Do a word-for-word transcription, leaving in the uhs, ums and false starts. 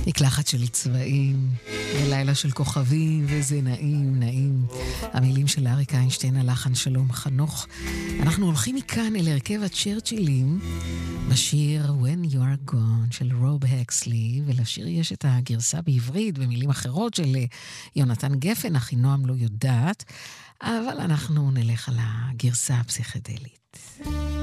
מקלחת של צבעים, ולילה של כוכבים, וזה נעים, נעים. המילים של אריק איינשטיין, הלחן שלום חנוך. אנחנו הולכים מכאן אל הרכב הצ'רצ'ילים, בשיר When You Are Gone של רוב הקסלי, ולשיר יש את הגרסה בעברית, במילים אחרות של יונתן גפן, אחי נועם לא יודעת, אבל אנחנו נלך על הגרסה הפסיכדלית.